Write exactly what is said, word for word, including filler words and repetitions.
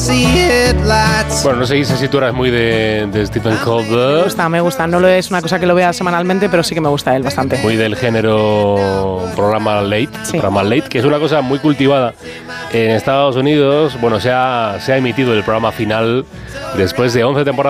Bueno, no sé si tú eras muy de, de Stephen Colbert. Me gusta, me gusta. No lo es una cosa que lo vea semanalmente, pero sí que me gusta él bastante. Muy del género programa late, Sí. programa late, que es una cosa muy cultivada en Estados Unidos. Bueno, se ha, se ha emitido el programa final después de once temporadas